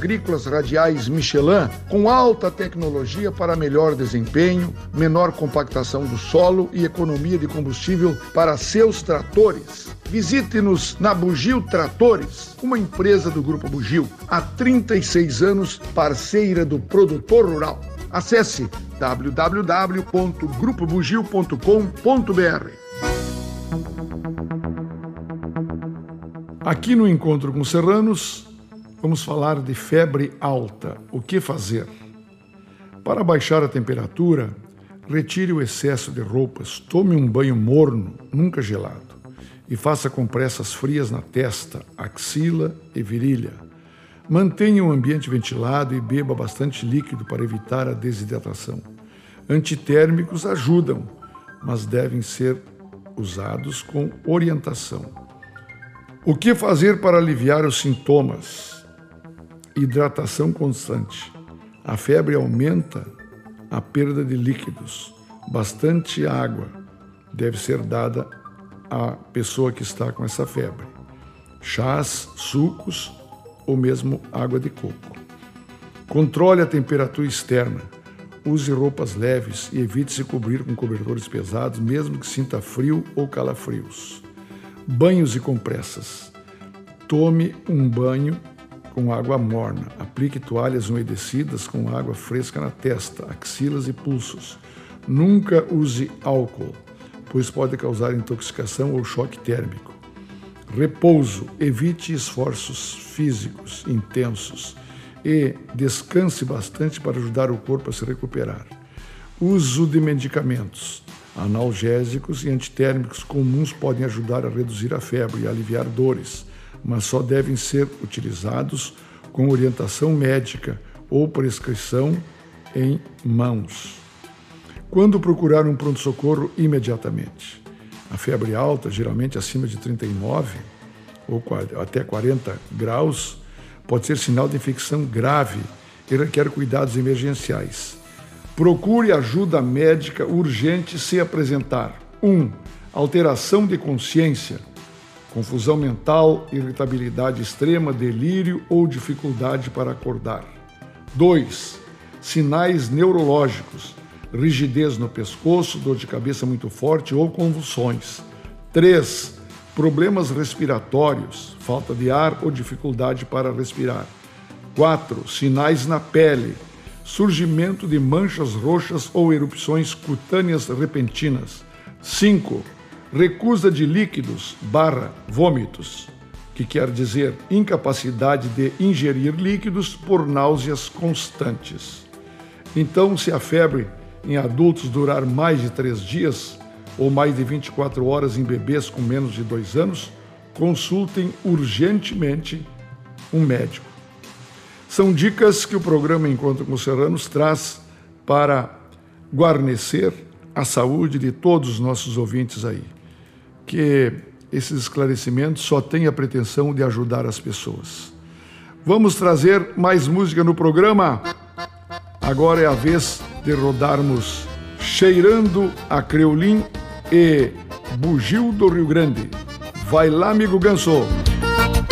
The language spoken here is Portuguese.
agrícolas radiais Michelin com alta tecnologia para melhor desempenho, menor compactação do solo e economia de combustível para seus tratores. Visite-nos na Bugio Tratores, uma empresa do Grupo Bugio, há 36 anos parceira do produtor rural. Acesse www.grupobugio.com.br. Aqui no Encontro com Serranos, vamos falar de febre alta. O que fazer? Para baixar a temperatura, retire o excesso de roupas, tome um banho morno, nunca gelado, e faça compressas frias na testa, axila e virilha. Mantenha o ambiente ventilado e beba bastante líquido para evitar a desidratação. Antitérmicos ajudam, mas devem ser usados com orientação. O que fazer para aliviar os sintomas? Hidratação constante. A febre aumenta a perda de líquidos. Bastante água deve ser dada à pessoa que está com essa febre. Chás, sucos ou mesmo água de coco. Controle a temperatura externa. Use roupas leves e evite se cobrir com cobertores pesados, mesmo que sinta frio ou calafrios. Banhos e compressas. Tome um banho com água morna. Aplique toalhas umedecidas com água fresca na testa, axilas e pulsos. Nunca use álcool, pois pode causar intoxicação ou choque térmico. Repouso. Evite esforços físicos intensos e descanse bastante para ajudar o corpo a se recuperar. Uso de medicamentos. Analgésicos e antitérmicos comuns podem ajudar a reduzir a febre e aliviar dores, mas só devem ser utilizados com orientação médica ou prescrição em mãos. Quando procurar um pronto-socorro imediatamente? A febre alta, geralmente acima de 39 ou até 40 graus, pode ser sinal de infecção grave e requer cuidados emergenciais. Procure ajuda médica urgente se apresentar. 1. Alteração de consciência, confusão mental, irritabilidade extrema, delírio ou dificuldade para acordar. 2. Sinais neurológicos, rigidez no pescoço, dor de cabeça muito forte ou convulsões. 3. Problemas respiratórios, falta de ar ou dificuldade para respirar. 4. Sinais na pele, surgimento de manchas roxas ou erupções cutâneas repentinas. 5. Recusa de líquidos / vômitos, que quer dizer incapacidade de ingerir líquidos por náuseas constantes. Então, se a febre em adultos durar mais de 3 dias ou mais de 24 horas em bebês com menos de 2 anos, consultem urgentemente um médico. São dicas que o programa Encontro com Serranos traz para guarnecer a saúde de todos os nossos ouvintes aí. Que esses esclarecimentos só têm a pretensão de ajudar as pessoas. Vamos trazer mais música no programa? Agora é a vez de rodarmos Cheirando a Creulim e Bugio do Rio Grande. Vai lá, amigo Ganso!